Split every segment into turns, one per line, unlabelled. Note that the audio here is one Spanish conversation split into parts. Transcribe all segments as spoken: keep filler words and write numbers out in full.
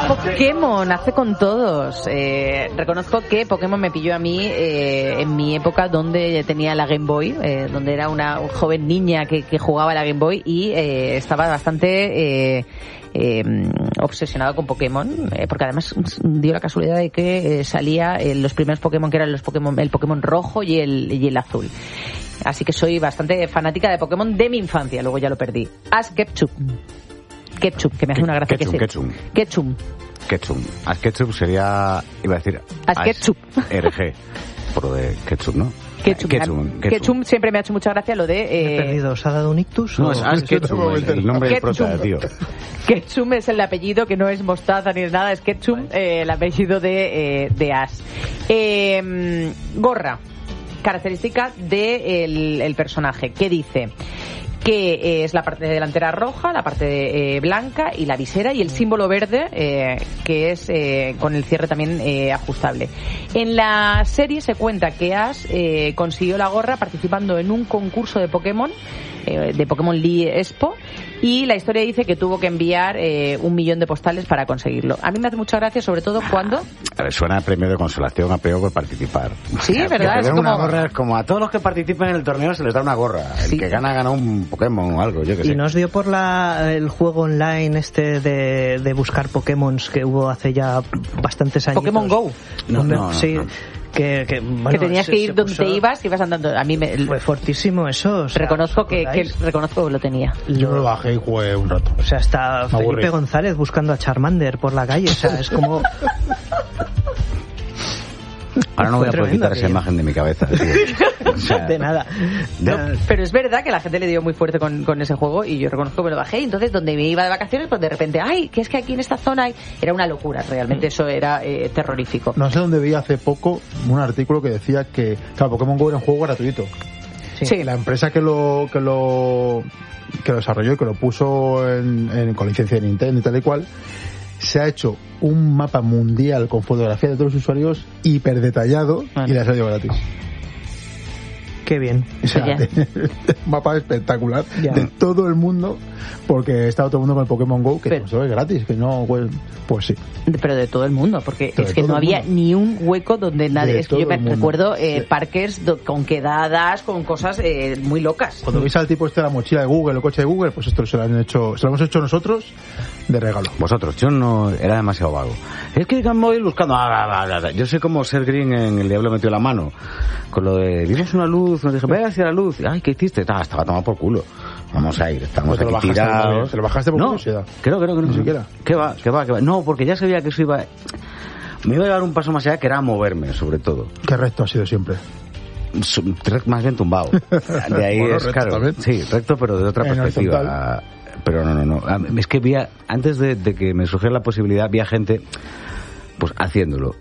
Pokémon, hace con todos. Eh, reconozco que Pokémon me pilló a mí eh, en mi época donde tenía la Game Boy, eh, donde era una joven niña que, que jugaba a la Game Boy y eh, estaba bastante eh, eh, obsesionado con Pokémon, eh, porque además dio la casualidad de que eh, salía eh, los primeros Pokémon que eran los Pokémon, el Pokémon rojo y el, y el azul. Así que soy bastante fanática de Pokémon de mi infancia, luego ya lo perdí. Ash Ketchum. Ketchup, que me hace una gracia
Ketchum,
que sea.
Ketchum.
Ketchum.
Ketchum. Ash Ketchum sería, iba a decir...
Ash Ketchum.
R G. Por lo de Ketchup, ¿no?
Ketchum.
Ketchum,
Ketchum.
Ketchum.
siempre me ha hecho mucha gracia lo de... Eh...
Me he perdido. ¿Os ha dado un ictus?
No,
o...
es Ash Ketchum, el, el nombre del prota, tío.
Ketchum es el apellido, que no es mostaza ni es nada, es Ketchum, eh, el apellido de, eh, de Ash. Eh, gorra. Característica del de el personaje. ¿Qué dice? Que es la parte delantera roja, la parte eh, blanca y la visera y el símbolo verde, eh, que es eh, con el cierre también eh, ajustable. En la serie se cuenta que Ash eh, consiguió la gorra participando en un concurso de Pokémon, eh, de Pokémon Lee Expo, y la historia dice que tuvo que enviar eh, un millón de postales para conseguirlo. A mí me hace mucha gracia, sobre todo cuando...
A ver, suena a premio de consolación, a premio por participar.
Sí, ¿verdad?
Es
Es
como...
como...
Una gorra, es como a todos los que participan en el torneo se les da una gorra. El
Sí.
que gana, gana un Pokémon o algo, yo que sé.
¿Y nos dio por la, el juego online este de, de buscar Pokémon que hubo hace ya bastantes años?
Pokémon Go.
No, no, no,
sí.
no.
Que, que, bueno,
que tenías
se,
que ir
se
donde
puso...
te ibas y ibas andando. A mí me...
Fue fortísimo eso. O sea,
reconozco que, que
¿recordáis?
reconozco que lo tenía.
Yo me lo bajé y jugué un rato.
O sea, está
Me
Felipe
aburrí.
González buscando a Charmander por la calle. O sea, es como...
Ahora no voy a
Fue
poder quitar
tremendo,
esa
tío.
imagen de mi cabeza, tío. O sea,
De nada.
no.
Pero es verdad que la gente le dio muy fuerte con, con ese juego y yo reconozco que me lo bajé. Y entonces, donde me iba de vacaciones, pues de repente, ¡ay! Que es que aquí en esta zona hay... Era una locura, realmente eso era eh, terrorífico.
No sé dónde vi hace poco un artículo que decía que, claro, Pokémon Go era un juego gratuito.
Sí.
La empresa que lo que lo que lo desarrolló y que lo puso en, en, con licencia de Nintendo y tal y cual, se ha hecho un mapa mundial con fotografía de todos los usuarios hiper detallado
Bueno.
y le ha salido gratis.
Qué bien.
O sea,
Ya.
un mapa espectacular
Ya.
de todo el mundo, porque estaba todo el mundo con el Pokémon Go, que
Pero-
pues, es gratis, que no, pues, pues sí.
Pero de todo el mundo, porque
Pero
es
de
que
todo
no
el
había
mundo.
ni un hueco donde nadie...
De
Es que yo
todo
me
el mundo.
recuerdo eh,
Sí.
parques do- con quedadas, con cosas eh, muy locas.
Cuando veis al tipo este de la mochila de Google, el coche de Google, pues esto se lo han hecho, se lo hemos hecho nosotros de regalo.
Vosotros, yo no era demasiado vago. Es que voy buscando. Ah, ah, ah, ah. Yo sé cómo ser Green en El Diablo metió la mano. Con lo de vimos una luz, nos dijo, ve hacia la luz. Ay, ¿qué hiciste? Ah, estaba tomado por culo. Vamos a ir, estamos
¿Te lo
aquí
bajaste del móvil?
tirados.
¿Te lo bajaste por
no,
curiosidad?
Creo, creo que no.
Ni siquiera.
¿Qué va? ¿Qué va? ¿Qué va? No, porque ya sabía que eso iba. Me iba a llevar un paso más allá, que era moverme, sobre todo.
Qué recto ha sido siempre.
Su- re- Más bien tumbado. De ahí
Bueno,
es,
recto
claro.
también.
Sí, recto, pero de otra
En
perspectiva.
horizontal.
Pero no, no, no. Ah, Es que vi, a- antes de, de que me surgiera la posibilidad, vi a gente, pues, haciéndolo.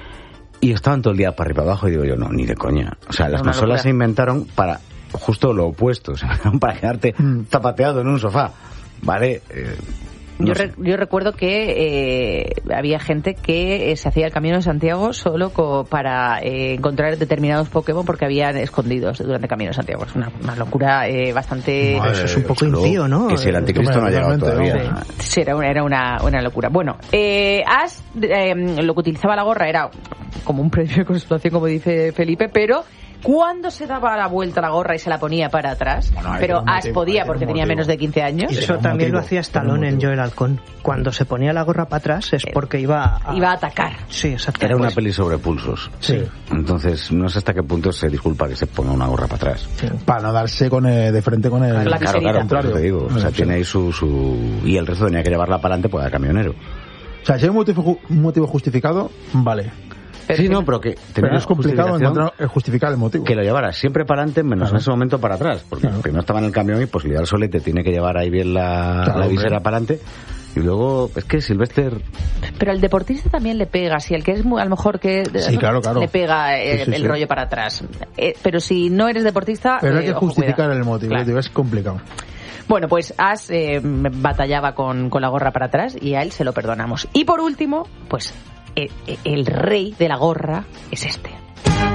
Y estaban todo el día para arriba y para abajo y digo yo, no, ni de coña. O sea, las
Una
consolas
locura.
se inventaron para justo lo opuesto, o sea, para quedarte
Mm.
zapateado en un sofá. ¿Vale? Eh, no
Yo,
sé.
re- yo recuerdo que eh, había gente que eh, se hacía el Camino de Santiago solo co- para eh, encontrar determinados Pokémon porque habían escondidos durante el Camino de Santiago. Es una, una locura eh, bastante...
Madre,
Eso es un poco
Luego,
impío, ¿no?
Que si el anticristo no ha llegado
Realmente,
todavía.
vamos.
Sí, era, una, era una, una locura. Bueno, eh, Ash, eh, lo que utilizaba la gorra era como un premio de consolación, como dice Felipe, pero cuando se daba la vuelta la gorra y se la ponía para atrás,
Bueno, hay
pero
un
Ash
motivo,
podía
hay
porque
un
tenía
motivo.
menos de quince años,
Y
Eso
un
también lo
motivo,
hacía Stallone
tiene un
en
motivo.
Joel Halcón. Cuando se ponía la gorra para atrás es porque iba a...
iba a atacar.
Sí, exacto.
Era una
Pues,
peli sobre pulsos.
Sí.
Entonces, no sé hasta qué punto se disculpa que se ponga una gorra para atrás.
sí.
Para no darse con eh, de frente con el
La
Claro,
viserita.
claro, por eso te digo. O sea,
Bueno,
tiene
sí.
ahí su, su... Y el resto tenía que llevarla para adelante, pues era camionero.
O sea, si hay un motivo, ju- un motivo justificado, vale.
Pero
sí,
es que-
no, pero que...
Pero
tenía
es complicado
justificación
encontrar, eh, justificar el motivo.
que lo llevara siempre para adelante, menos
Claro.
en ese momento para atrás. Porque
Claro.
primero estaba en el camión y pues liar el solete tiene que llevar ahí bien la,
Claro,
la
hombre.
visera para adelante. Y luego, es que Sylvester...
Pero al deportista también le pega, si el que es muy, a lo mejor que
Sí, claro, claro.
le pega eh,
Sí, sí,
el
sí.
rollo para atrás. Eh, pero si no eres deportista,
Pero hay
eh,
que
ojo,
justificar
cuidado.
el motivo.
Claro.
Digo, es complicado.
Bueno, pues Ash eh, batallaba con, con la gorra para atrás y a él se lo perdonamos. Y por último, pues eh, eh, el rey de la gorra es este.